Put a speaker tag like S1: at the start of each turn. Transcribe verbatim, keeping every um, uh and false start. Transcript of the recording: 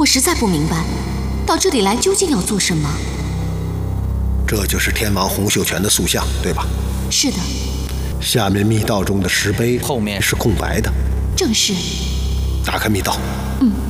S1: 实在不明白，到这里来究竟要做什么？
S2: 这就是天王洪秀全的塑像，对吧？
S1: 是的。
S2: 下面密道中的石碑
S3: 后面
S2: 是空白的。
S1: 正是。
S2: 打开密道。
S1: 嗯。